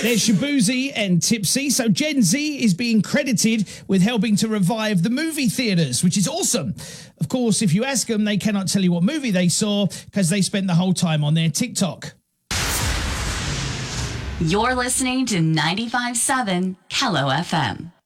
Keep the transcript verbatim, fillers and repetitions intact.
They're Shaboozey and Tipsy. So Gen Z is being credited with helping to revive the movie theatres, which is awesome. Of course, if you ask them, they cannot tell you what movie they saw because they spent the whole time on their TikTok. You're listening to ninety-five point seven Hello F M.